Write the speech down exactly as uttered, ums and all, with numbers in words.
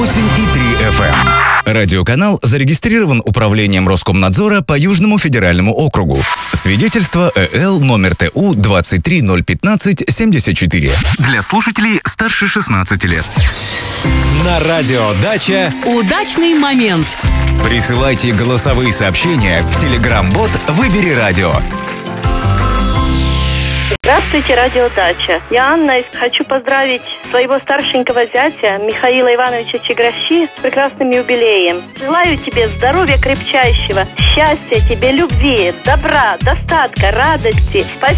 восемь и три эф эм. Радиоканал зарегистрирован Управлением Роскомнадзора по Южному федеральному округу. Свидетельство Э Л номер Т У двадцать три ноль пятнадцать семьдесят четыре. Для слушателей старше шестнадцати лет. На радио «Дача» удачный момент. Присылайте голосовые сообщения в Telegram-бот «Выбери радио». Здравствуйте, радио «Дача». Я Анна, и хочу поздравить своего старшенького зятя Михаила Ивановича Чегращи с прекрасным юбилеем. Желаю тебе здоровья крепчайшего, счастья тебе, любви, добра, достатка, радости. Спасибо.